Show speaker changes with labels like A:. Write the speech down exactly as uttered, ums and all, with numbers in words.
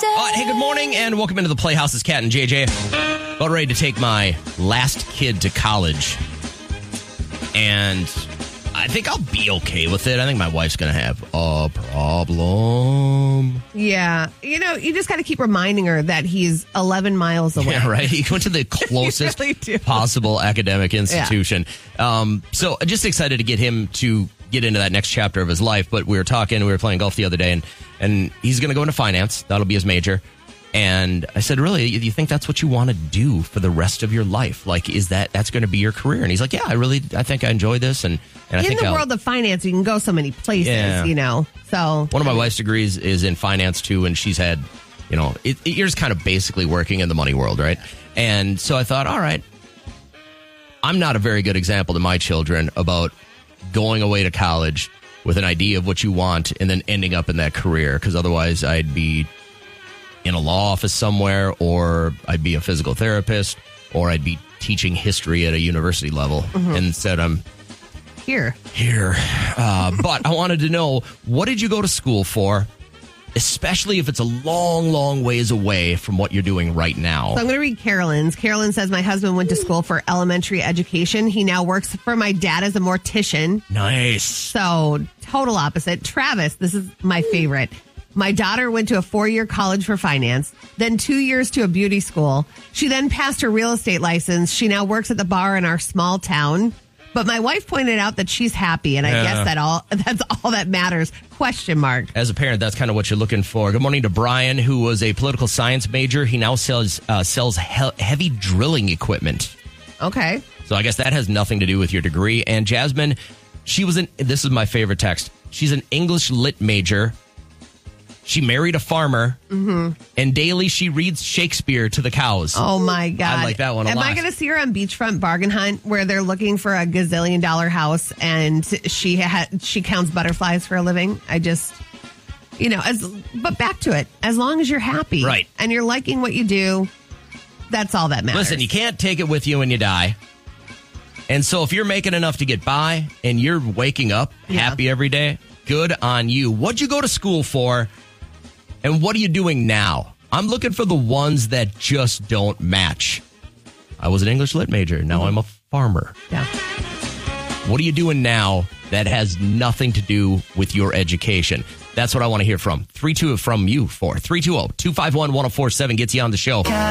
A: day.
B: Uh, hey, good morning, and welcome into the Playhouse. It's Cat and J J. About ready to take my last kid to college. And I think I'll be okay with it. I think my wife's going to have a problem.
C: Yeah. You know, you just got to keep reminding her that he's eleven miles away.
B: Yeah, right. He went to the closest
C: really do.
B: possible academic institution. Yeah. Um, so just excited to get him to get into that next chapter of his life. But we were talking, we were playing golf the other day, and, and he's going to go into finance. That'll be his major. And I said, really, you think that's what you want to do for the rest of your life? Like, is that, that's going to be your career? And he's like, yeah, I really, I think I enjoy this. And, and I
C: in
B: think
C: the
B: I'll,
C: world of finance, you can go so many places,
B: Yeah.
C: you know, so.
B: One of my wife's degrees is in finance too. And she's had, you know, it, it, you're just kind of basically working in the money world, right? And so I thought, all right, I'm not a very good example to my children about going away to college with an idea of what you want and then ending up in that career. Because otherwise I'd be in a law office somewhere, or I'd be a physical therapist, or I'd be teaching history at a university level. Mm-hmm. And instead I'm
C: Here.
B: here. Uh, but I wanted to know, what did you go to school for? Especially if it's a long, long ways away from what you're doing right now.
C: So I'm going to read Carolyn's. Carolyn says, my husband went to school for elementary education. He now works for my dad as a mortician.
B: Nice.
C: So total opposite. Travis, this is my favorite. My daughter went to a four-year college for finance, then two years to a beauty school. She then passed her real estate license. She now works at the bar in our small town. But my wife pointed out that she's happy, and I
B: Yeah.
C: guess that all that's all that matters. Question mark.
B: As a parent, that's kind of what you're looking for. Good morning to Brian, who was a political science major. He now sells uh, sells he- heavy drilling equipment.
C: Okay.
B: So I guess that has nothing to do with your degree. And Jasmine, she was an, this is my favorite text. She's an English lit major. She married a farmer, mm-hmm. and daily she reads Shakespeare to the cows.
C: Oh, my God.
B: I like that one a
C: Am
B: lot.
C: I going to see her on Beachfront Bargain Hunt where they're looking for a gazillion dollar house and she ha- she counts butterflies for a living? I just, you know, as but back to it. As long as you're happy.
B: Right.
C: And you're liking what you do, that's all that matters.
B: Listen, you can't take it with you when you die. And so if you're making enough to get by and you're waking up
C: Yeah.
B: happy every day, good on you. What'd you go to school for? And what are you doing now? I'm looking for the ones that just don't match. I was an English lit major. Now mm-hmm. I'm a farmer.
C: Yeah.
B: What are you doing now that has nothing to do with your education? That's what I want to hear from. three two from you for three two zero, two five one, one zero four seven gets you on the show.